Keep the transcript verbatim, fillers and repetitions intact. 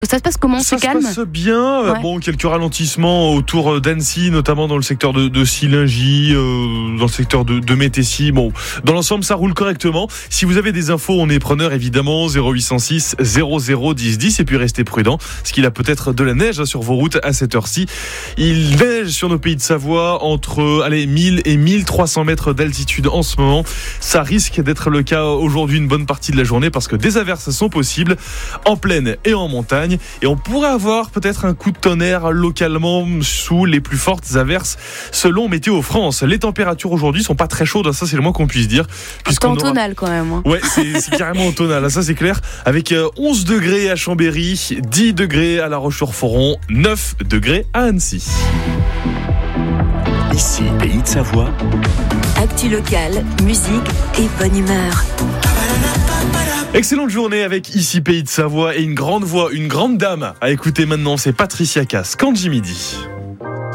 Ça se passe comment? Ça C'est calme? se passe bien. Ouais. Bon, quelques ralentissements autour d'Annecy, notamment dans le secteur de, de Sillingy, euh, dans le secteur de, de Métessy. Bon, dans l'ensemble, ça roule correctement. Si vous avez des infos, on est preneur évidemment. zéro huit cent six zéro zéro dix dix. Et puis restez prudents, parce qu'il a peut-être de la neige hein, sur vos routes à cette heure-ci. Il neige sur nos pays de Savoie entre allez mille et mille trois cents mètres d'altitude en ce moment. Ça risque d'être le cas aujourd'hui une bonne partie de la journée, parce que des averses sont possibles en plaine et en montagne. Et on pourrait avoir peut-être un coup de tonnerre localement sous les plus fortes averses selon Météo France. Les températures aujourd'hui sont pas très chaudes, ça c'est le moins qu'on puisse dire. C'est en aura... tonal quand même. Hein. Ouais, c'est, c'est carrément en tonal, ça c'est clair. Avec onze degrés à Chambéry, dix degrés à La Roche-sur-Foron, neuf degrés à Annecy. Ici, Pays de Savoie. Actu locale, musique et bonne humeur. Excellente journée avec Ici Pays de Savoie et une grande voix, une grande dame à écouter maintenant, c'est Patricia Cass, Kanji Midi.